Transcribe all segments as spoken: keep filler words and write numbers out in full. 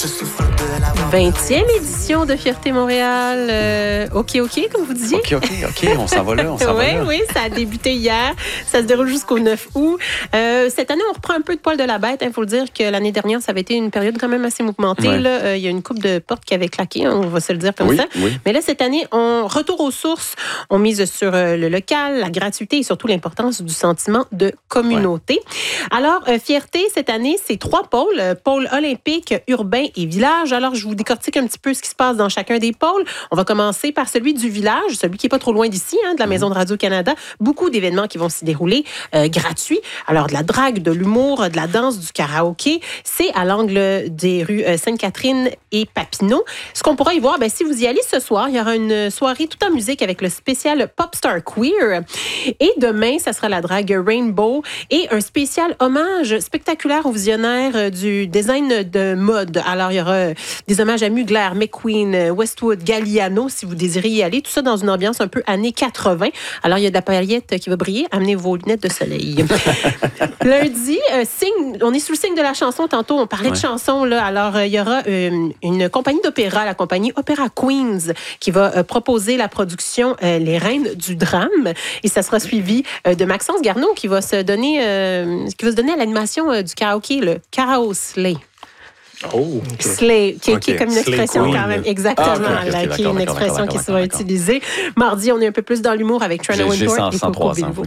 vingtième édition de Fierté Montréal. Euh, OK, OK, comme vous disiez. OK, OK, OK, on s'en va là, on s'en oui, va là. Oui, ça a débuté hier. Ça se déroule jusqu'au neuf août. Euh, cette année, on reprend un peu de poil de la bête. Il faut le dire que l'année dernière, ça avait été une période quand même assez mouvementée. Ouais. Là. Euh, il y a une coupe de portes qui avait claqué, on va se le dire comme oui, ça. Oui. Mais là, cette année, on retourne aux sources. On mise sur euh, le local, la gratuité et surtout l'importance du sentiment de communauté. Ouais. Alors, euh, Fierté, cette année, c'est trois pôles. Euh, pôle olympique, urbain et village. Alors, je vous décortique un petit peu ce qui se passe dans chacun des pôles. On va commencer par celui du village, celui qui n'est pas trop loin d'ici, hein, de la mmh. Maison de Radio-Canada. Beaucoup d'événements qui vont s'y dérouler euh, gratuits. Alors, de la drague, de l'humour, de la danse, du karaoké. C'est à l'angle des rues euh, Sainte-Catherine et Papineau. Ce qu'on pourra y voir, ben, si vous y allez ce soir, il y aura une soirée tout en musique avec le spécial Popstar Queer. Et demain, ça sera la drague Rainbow et un spécial hommage spectaculaire aux visionnaires du design de mode. Alors, il y aura des hommages à Mugler, McQueen, Westwood, Galliano, si vous désirez y aller. Tout ça dans une ambiance un peu années quatre-vingts. Alors, il y a de la paillette qui va briller. Amenez vos lunettes de soleil. Lundi, euh, signe, on est sous le signe de la chanson. Tantôt, on parlait ouais. de chansons. Là. Alors, euh, il y aura euh, une compagnie d'opéra, la compagnie Opéra Queens, qui va euh, proposer la production euh, Les Reines du Drame. Et ça sera suivi euh, de Maxence Garneau, qui va se donner, euh, qui va se donner à l'animation euh, du karaoké, le Karao Slay. Oh, okay. Slay, qui, okay. qui est comme une expression Slay quand même, exactement, ah, okay, okay, là, okay, qui est une expression qui sera utilisée. Mardi, on est un peu plus dans l'humour avec Trina Wintour et Coco Bilbo.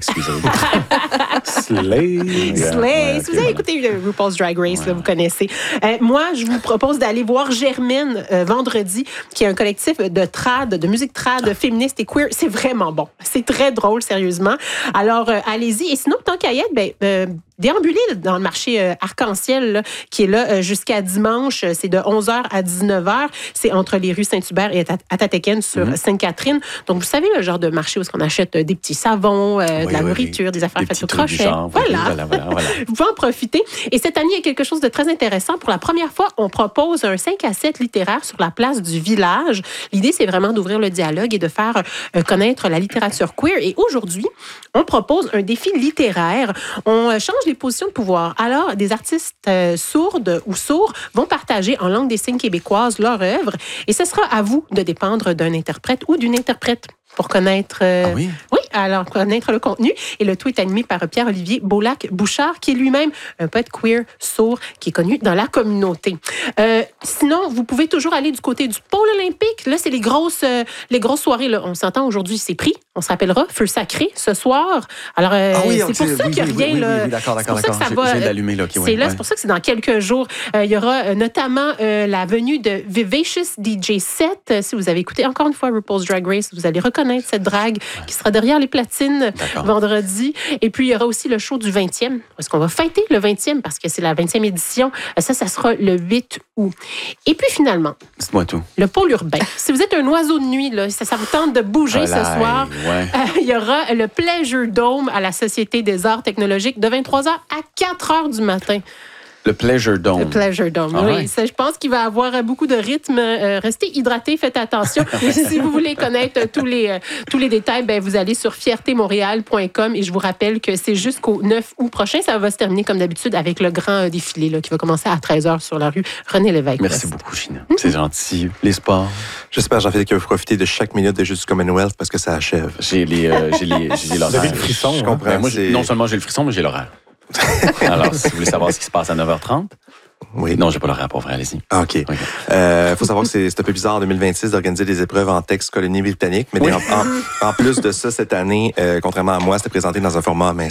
Slay. Slay. Si vous avez écouté le RuPaul's Drag Race, ouais. là, vous connaissez. Euh, moi, je vous propose d'aller voir Germaine euh, vendredi, qui est un collectif de trad, de musique trad, ah. féministe et queer. C'est vraiment bon. C'est très drôle, sérieusement. Alors, euh, allez-y. Et sinon, tant qu'à y être, ben, euh, déambuler dans le marché euh, Arc-en-Ciel, là, qui est là euh, jusqu'à dimanche. C'est de onze heures à dix-neuf heures. C'est entre les rues Saint-Hubert et Atatéken sur mm-hmm. Sainte-Catherine. Donc, vous savez, le genre de marché où on achète des petits savons, euh, oui, de la oui, nourriture, oui. des affaires faites au crochet. Voilà. Voilà, voilà, voilà. Vous pouvez en profiter. Et cette année, il y a quelque chose de très intéressant. Pour la première fois, on propose un cinq à sept littéraire sur la place du village. L'idée, c'est vraiment d'ouvrir le dialogue et de faire euh, connaître la littérature queer. Et aujourd'hui, on propose un défi littéraire. On euh, change les positions de pouvoir. Alors, des artistes euh, sourdes ou sourds vont partager en langue des signes québécoise leur œuvre et ce sera à vous de dépendre d'un interprète ou d'une interprète pour connaître... Euh, ah oui? Oui, alors connaître le contenu. Et le tout est animé par Pierre-Olivier Beaulac-Bouchard, qui est lui-même un poète queer sourd qui est connu dans la communauté. Euh, sinon, vous pouvez toujours aller du côté du pôle olympique. Là, c'est les grosses, euh, les grosses soirées. Là. On s'entend aujourd'hui, c'est pris. On se rappellera, Feu sacré ce soir. Alors, euh, ah oui, c'est okay. pour ça oui, qu'il y a oui, rien. Oui, là. oui, oui, d'accord, d'accord, c'est pour ça d'accord. que ça va. J'ai d'allumer, là. Okay, c'est ouais, là, ouais. c'est pour ça que c'est dans quelques jours. Euh, il y aura euh, notamment euh, la venue de Vivacious D J sept. Euh, si vous avez écouté encore une fois RuPaul's Drag Race, vous allez reconnaître cette drague ouais. qui sera derrière les platines d'accord. vendredi. Et puis, il y aura aussi le show du vingtième. Est-ce qu'on va fêter le vingtième parce que c'est la vingtième édition? Ça, ça sera le huit août. Et puis, finalement, dites-moi tout. Le pôle urbain. Si vous êtes un oiseau de nuit, là, ça, ça vous tente de bouger Voilà, ce soir, ouais. euh, il y aura le Pleasure Dome à la Société des arts technologiques de vingt-trois heures à quatre heures du matin. Le Pleasure Dome. Le Pleasure Dome, ah, oui. Ouais. Ça, je pense qu'il va avoir beaucoup de rythme. Euh, restez hydratés, faites attention. Si vous voulez connaître tous les, euh, tous les détails, ben, vous allez sur fierté montréal point com et je vous rappelle que c'est jusqu'au neuf août prochain. Ça va se terminer comme d'habitude avec le grand euh, défilé là, qui va commencer à treize heures sur la rue René-Lévesque. Merci beaucoup, Gina. Mm-hmm. C'est gentil. Les sports. J'espère, Jean-Philippe, que vous profitez de chaque minute de Juste Commonwealth parce que ça achève. J'ai les, euh, j'ai les, j'ai l'horaire. Vous avez le frisson, je comprends. Ben, moi, non seulement j'ai le frisson, mais j'ai l'horaire. Alors, si vous voulez savoir ce qui se passe à neuf heures trente, oui. Non, j'ai pas l'horaire pour vrai, allez-y. Ah, OK. Il okay. euh, faut savoir que c'est, c'est un peu bizarre en deux mille vingt-six d'organiser des épreuves en texte colonie britannique, mais oui. en, en, en plus de ça, cette année, euh, contrairement à moi, c'était présenté dans un format